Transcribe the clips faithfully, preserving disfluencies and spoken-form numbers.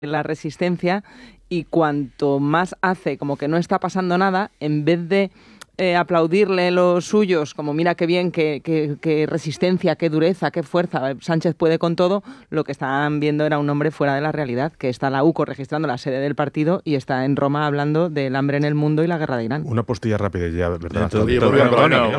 la resistencia, y cuanto más hace como que no está pasando nada, en vez de eh, aplaudirle los suyos, como mira qué bien, qué, qué, qué resistencia, qué dureza, qué fuerza, Sánchez puede con todo, lo que estaban viendo era un hombre fuera de la realidad, que está la U C O registrando la sede del partido y está en Roma hablando del hambre en el mundo y la guerra de Irán. Una postilla rápida ya, ¿verdad? Oye, bueno, bueno,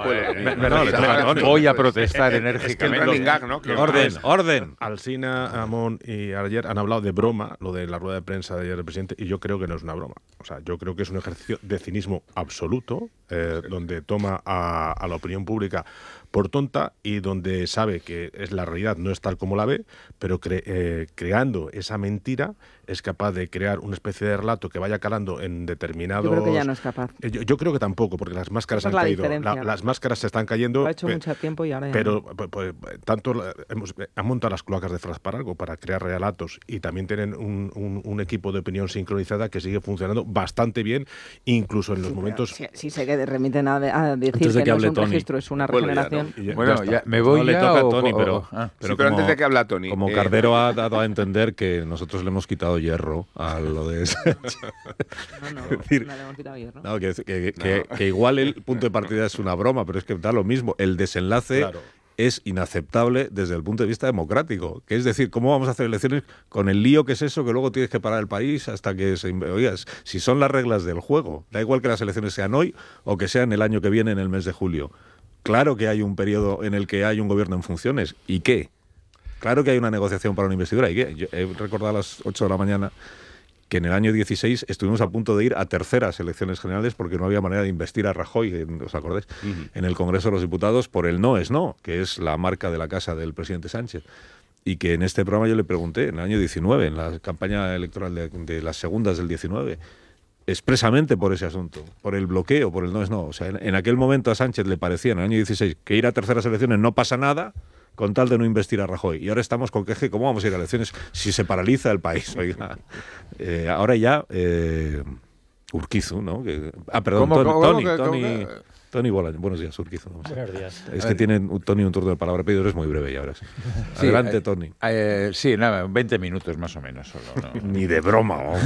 bueno, voy a protestar enérgicamente. Orden, orden. Alsina, Amón y ayer han hablado de broma, lo de la rueda de prensa de ayer del presidente, y yo creo que no es una broma. O sea, yo creo que es un ejercicio de cinismo absoluto, eh, donde toma a, a la opinión pública por tonta y donde sabe que es la realidad, no es tal como la ve, pero cre, eh, creando esa mentira es capaz de crear una especie de relato que vaya calando en determinados... Yo creo que ya no es capaz. Eh, yo, yo creo que tampoco, porque las máscaras han la caído. La, las máscaras se están cayendo. Lo ha hecho mucho tiempo y ahora ya Pero no. pues, pues, tanto hemos, han montado las cloacas de Fras para algo, para crear relatos, y también tienen un, un, un equipo de opinión sincronizada que sigue funcionando bastante bien, incluso en los sí, momentos... Sí, sí sé que remiten a, a decir antes de que, que no hable es un Tony. registro, es una regeneración. Bueno, ya, no. bueno, ya, ya me voy no, ya le toca o, a Tony, o, pero, o, ah. pero, sí, pero como, antes de que habla Tony. Como eh, Cardero ha dado a entender que nosotros le hemos quitado hierro a lo de Sánchez. No, no, es decir, no le hemos quitado hierro. No, que, que, que, no. que igual el punto de partida es una broma, pero es que da lo mismo. El desenlace claro. es inaceptable desde el punto de vista democrático. Que es decir, ¿cómo vamos a hacer elecciones con el lío que es eso, que luego tienes que parar el país hasta que se... Oigas, si son las reglas del juego, da igual que las elecciones sean hoy o que sean el año que viene en el mes de julio. Claro que hay un periodo en el que hay un gobierno en funciones. ¿Y qué? Claro que hay una negociación para una investidura. ¿Y qué? Yo he recordado a las ocho de la mañana que en el año dieciséis estuvimos a punto de ir a terceras elecciones generales porque no había manera de investir a Rajoy, ¿os acordáis? Uh-huh. En el Congreso de los Diputados por el no es no, que es la marca de la casa del presidente Sánchez. Y que en este programa yo le pregunté, en el año diecinueve, en la campaña electoral de, de las segundas del diecinueve, expresamente por ese asunto, por el bloqueo, por el no es no. O sea, en, en aquel momento a Sánchez le parecía, en el año dieciséis, que ir a terceras elecciones no pasa nada, con tal de no investir a Rajoy. Y ahora estamos con que, ¿cómo vamos a ir a elecciones si se paraliza el país? Oiga, eh, ahora ya, eh, Urquizu, ¿no? Que, ah, perdón, ¿Cómo, Tony, cómo, Tony, cómo, Tony, cómo? Tony Bolaño. Buenos días, Urquizu. Buenos días. Es que tiene Tony un turno de palabra, pero es muy breve y ahora sí. sí Adelante, eh, Tony. Eh, sí, nada, veinte minutos más o menos solo. ¿No? Ni de broma. ¿No?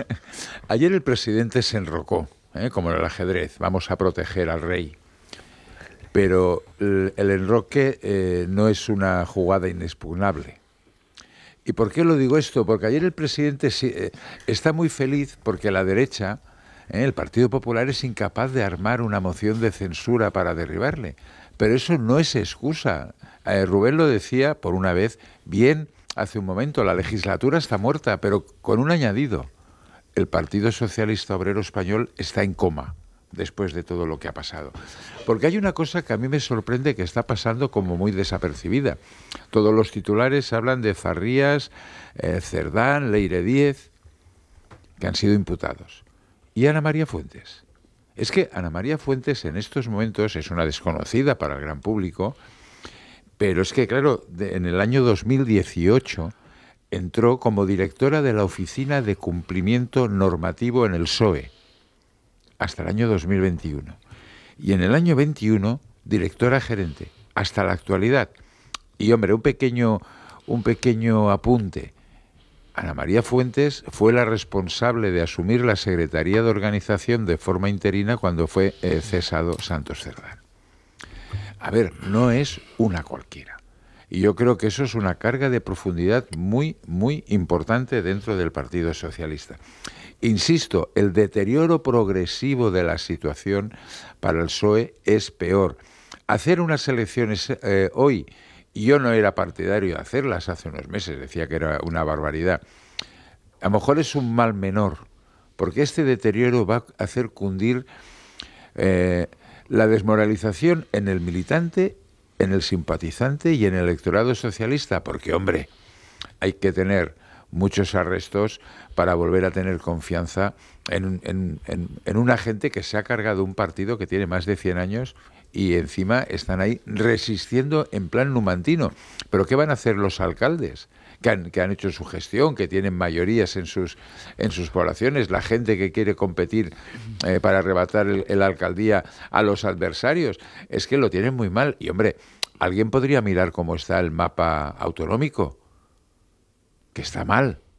Ayer el presidente se enrocó, ¿eh? Como en el ajedrez, vamos a proteger al rey. Pero el, el enroque eh, no es una jugada inexpugnable. ¿Y por qué lo digo esto? Porque ayer el presidente sí, eh, está muy feliz porque la derecha, eh, el Partido Popular, es incapaz de armar una moción de censura para derribarle. Pero eso no es excusa. Eh, Rubén lo decía por una vez bien hace un momento, la legislatura está muerta, pero con un añadido. El Partido Socialista Obrero Español está en coma después de todo lo que ha pasado. Porque hay una cosa que a mí me sorprende que está pasando como muy desapercibida. Todos los titulares hablan de Zarrías, eh, Cerdán, Leire Díez, que han sido imputados. ¿Y Ana María Fuentes? Es que Ana María Fuentes en estos momentos es una desconocida para el gran público, pero es que, claro, de, en el año dos mil dieciocho entró como directora de la Oficina de Cumplimiento Normativo en el P S O E, hasta el año dos mil veintiuno. Y en el año veintiuno, directora gerente, hasta la actualidad. Y, hombre, un pequeño, un pequeño apunte. Ana María Fuentes fue la responsable de asumir la Secretaría de Organización de forma interina cuando fue eh, cesado Santos Cerdán. A ver, no es una cualquiera. Y yo creo que eso es una carga de profundidad muy, muy importante dentro del Partido Socialista. Insisto, el deterioro progresivo de la situación para el P S O E es peor. Hacer unas elecciones eh, hoy, yo no era partidario de hacerlas hace unos meses, decía que era una barbaridad. A lo mejor es un mal menor, porque este deterioro va a hacer cundir eh, la desmoralización en el militante, en el simpatizante y en el electorado socialista, porque, hombre, hay que tener muchos arrestos para volver a tener confianza en, en, en, en una gente que se ha cargado un partido que tiene más de cien años y encima están ahí resistiendo en plan numantino. ¿Pero qué van a hacer los alcaldes? Que han, que han hecho su gestión, que tienen mayorías en sus, en sus poblaciones, la gente que quiere competir eh, para arrebatar el, el alcaldía a los adversarios, es que lo tienen muy mal. Y, hombre, alguien podría mirar cómo está el mapa autonómico, que está mal.